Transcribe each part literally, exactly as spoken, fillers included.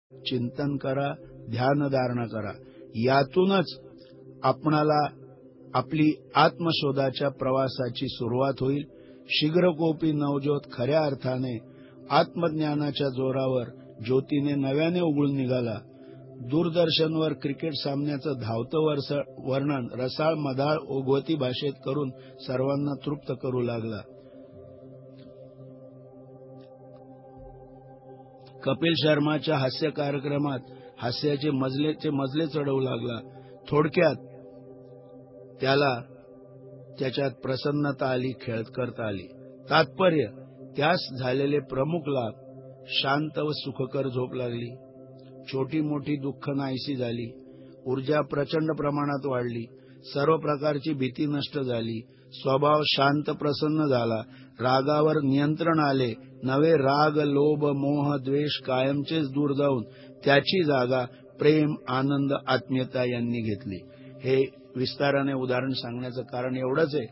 चिंतन करा, ध्यानधारणा करा. यातूनच आपणाला आपली आत्मशोधाच्या प्रवासाची सुरुवात होईल. शीघ्रकोपी नवज्योत खऱ्या अर्थाने आत्मज्ञानाच्या जोरावर ज्योतीने नव्याने उघडून निघाला. दूरदर्शनवर क्रिकेट सामन्याचं धावतं वर्णन रसाळ मधाळ ओघवती भाषेत करून सर्वांना तृप्त करू लागला. कपिल शर्माच्या हास्य कार्यक्रमात हास्याचे मजलेचे मजले चढवू लागला. थोडक्यात त्याला त्याच्यात प्रसन्नता आली, खेळत करता आली. तात्पर्य, त्यास झालेले प्रमुख लाभ, शांत व सुखकर झोप लागली, छोटी मोठी दुःख नाहीशी झाली, ऊर्जा प्रचंड प्रमाणात वाढली, सर्व प्रकारची भीती नष्ट झाली, स्वभाव शांत प्रसन्न झाला, रागावर नियंत्रण आले, नवे राग लोभ मोह द्वेष कायमचेच दूर जाऊन त्याची जागा प्रेम आनंद आत्मीयता यांनी घेतली. हे विस्ताराने उदाहरण सांगण्याचं कारण एवढंच आहे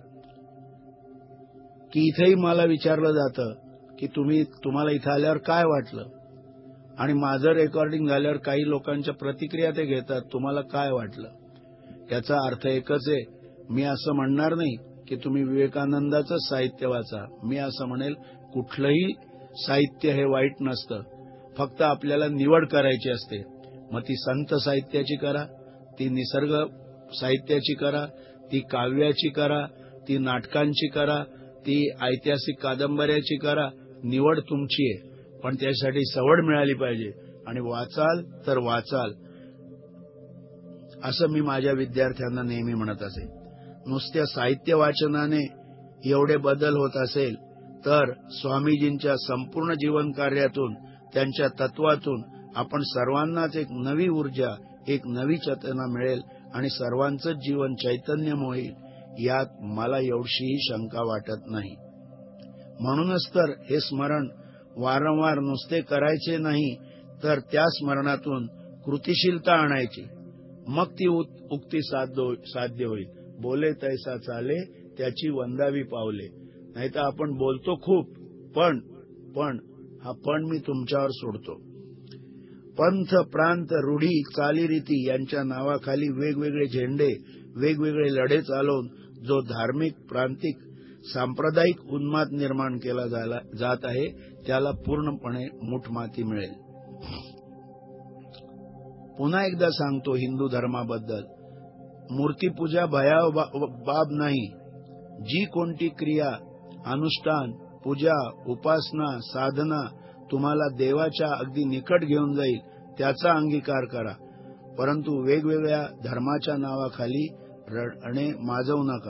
की इथेही मला विचारलं जातं की तुम्ही तुम्हाला इथं आल्यावर काय वाटलं, आणि माझं रेकॉर्डिंग झाल्यावर काही लोकांच्या प्रतिक्रिया ते घेतात, तुम्हाला काय वाटलं. याचा अर्थ एकच आहे, मी असं म्हणणार नाही की तुम्ही विवेकानंदाचं साहित्य वाचा. मी असं म्हणेल, कुठलंही साहित्य हे वाईट नसतं, फक्त आपल्याला निवड करायची असते. मग ती संत साहित्याची करा, ती निसर्ग साहित्याची करा, ती काव्याची करा, ती नाटकांची करा, ती ऐतिहासिक कादंबऱ्याची करा. निवड तुमची आहे, पण त्यासाठी सवड मिळाली पाहिजे. आणि वाचाल तर वाचाल, असं मी माझ्या विद्यार्थ्यांना नेहमी म्हणत असे. नुसत्या साहित्य वाचनाने एवढे बदल होत असेल तर स्वामीजींच्या संपूर्ण जीवन कार्यातून, त्यांच्या तत्वातून आपण सर्वांनाच एक नवी ऊर्जा, एक नवी चेतना मिळेल आणि सर्वांचंच जीवन चैतन्यमय होईल, यात मला एवढीशी शंका वाटत नाही. म्हणूनच तर हे स्मरण वारंवार नुसते करायचे नाही, तर त्या स्मरणातून कृतिशीलता आणायची. मग ती उक्ती साध्य होईल. बोले तैसा चाले, त्याची वंदावी पावले. नाहीतर आपण बोलतो खूप, पण पण हा पण मी तुमच्यावर सोडतो. पंथ प्रांत रूढी चालीरीती यांच्या नावाखाली वेगवेगळे झेंडे, वेगवेगळे लढे चालवून जो धार्मिक प्रांतिक सांप्रदायिक उन्माद निर्माण केला जात आहे, त्याला पूर्णपणे मूठमाती मिळेल. पुन्हा एकदा सांगतो हिंदू धर्माबद्दल, मूर्तीपूजा भयाव बाब नाही. जी कोणती क्रिया, अनुष्ठान, पूजा, उपासना, साधना तुम्हाला देवाच्या अगदी निकट घेऊन जाईल, त्याचा अंगीकार करा. परंतु वेगवेगळ्या धर्माच्या नावाखाली रडणे माजवू नका.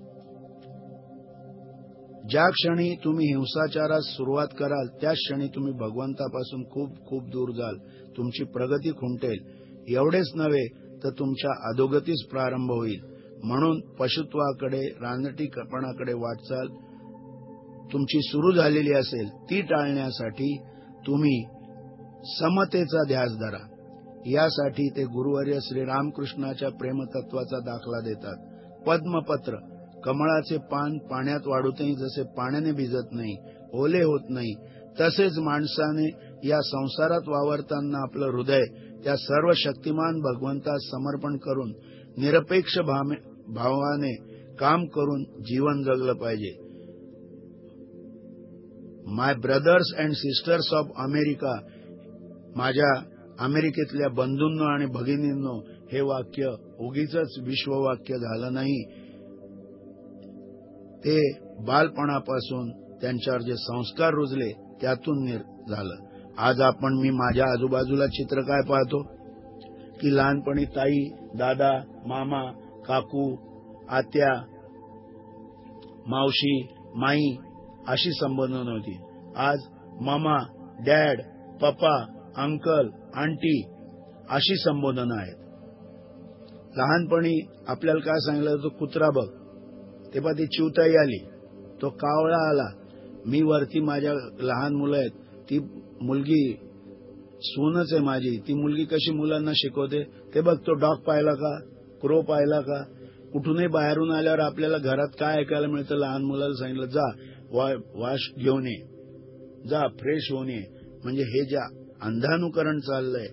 ज्या क्षणी तुम्ही हिंसाचारास सुरुवात कराल, त्याच क्षणी तुम्ही भगवंतापासून खूप खूप दूर जाल. तुमची प्रगती खुंटेल. एवढेच नव्हे तर तुमच्या अधोगतीस प्रारंभ होईल. म्हणून पशुत्वाकडे, रानटीपणाकडे वाटचाल तुमची सुरू झालेली असेल, ती टाळण्यासाठी तुम्ही समतेचा ध्यास धरा. यासाठी ते गुरुवर्य श्रीरामकृष्णाच्या प्रेमतत्वाचा दाखला देतात. पद्मपत्र, कमळाचे पान पाण्यात वाढूनही जसे पाण्याने भिजत नाही, ओले होत नाही, तसेच माणसाने या संसारात वावरताना आपलं हृदय त्या सर्व शक्तिमान भगवंतास समर्पण करून निरपेक्ष भावाने काम करून जीवन जगलं पाहिजे. माय brothers and sisters of America, माझ्या अमेरिकेतल्या बंधूंनो आणि भगिनींनो, हे वाक्य उगीच विश्ववाक्य झालं नाही. ते बालपणापासून त्यांच्यावर जे संस्कार रुजले त्यातून झालं. आज आपण मी माझ्या आजूबाजूला चित्र काय पाहतो की लहानपणी ताई, दादा, मामा, काकू, आत्या, मावशी, माई अशी संबोधन होती. आज मामा, डॅड, पप्पा, अंकल, आंटी अशी संबोधन आहेत. लहानपणी आपल्याला काय सांगितलं होतं, कुत्रा बघ, ते पा ती चिवताई आली, तो कावळा आला. मी वरती माझ्या लहान मुलं आहेत, ती मुलगी सूनच आहे माझी, ती मुलगी कशी मुलांना शिकवते, ते बघ तो डॉग पाहिला का, क्रो पाहिला का. कुठूनही बाहेरून आल्यावर आपल्याला घरात काय ऐकायला मिळतं, लहान मुलाला सांगितलं जा वॉश घेऊन ये, जा फ्रेश होऊन ये. म्हणजे हे जे अंधानुकरण चाललंय